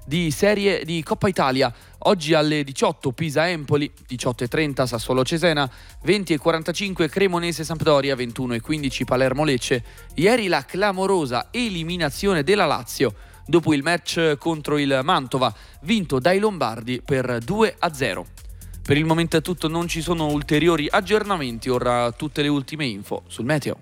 di serie di Coppa Italia. Oggi alle 18 Pisa-Empoli, 18:30 Sassuolo-Cesena, 20:45 Cremonese-Sampdoria, 21:15 Palermo-Lecce. Ieri la clamorosa eliminazione della Lazio dopo il match contro il Mantova, vinto dai lombardi per 2-0. Per il momento è tutto, non ci sono ulteriori aggiornamenti, ora tutte le ultime info sul meteo.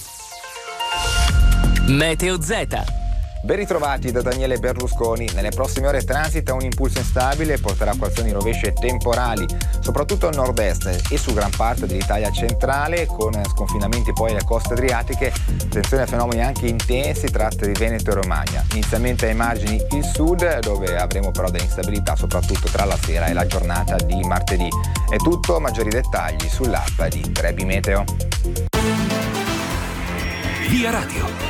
Meteo Z. Ben ritrovati da Daniele Berlusconi. Nelle prossime ore transita un impulso instabile e porterà a quazioni rovesce temporali, soprattutto al nord-est e su gran parte dell'Italia centrale, con sconfinamenti poi alle coste adriatiche. Attenzione a fenomeni anche intensi, tratte di Veneto e Romagna. Inizialmente ai margini il sud, dove avremo però dell'instabilità soprattutto tra la sera e la giornata di martedì. È tutto, maggiori dettagli sull'app di Trebi Meteo. Via Radio.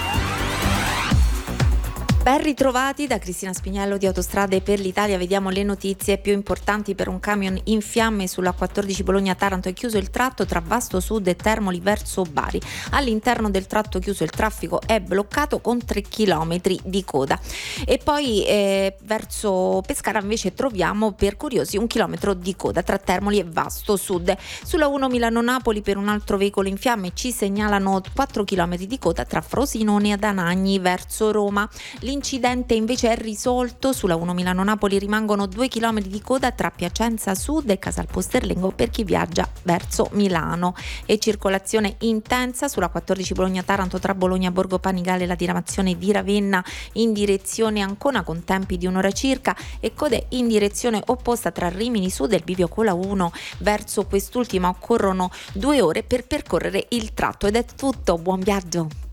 Ben ritrovati da Cristina Spiniello di Autostrade per l'Italia. Vediamo le notizie più importanti. Per un camion in fiamme sulla 14 Bologna-Taranto è chiuso il tratto tra Vasto Sud e Termoli verso Bari. All'interno del tratto chiuso il traffico è bloccato con 3 km di coda. E poi verso Pescara invece troviamo, per curiosi, 1 chilometro di coda tra Termoli e Vasto Sud. Sulla 1 Milano-Napoli per un altro veicolo in fiamme ci segnalano 4 km di coda tra Frosinone ed Anagni verso Roma. L'incidente invece è risolto. Sulla 1 Milano-Napoli rimangono 2 km di coda tra Piacenza Sud e Casalposterlengo per chi viaggia verso Milano. E circolazione intensa sulla 14 Bologna-Taranto tra Bologna, Borgo Panigale e la diramazione di Ravenna in direzione Ancona con tempi di un'ora circa, e code in direzione opposta tra Rimini Sud e il bivio con la 1. Verso quest'ultima occorrono 2 ore per percorrere il tratto. Ed è tutto, buon viaggio.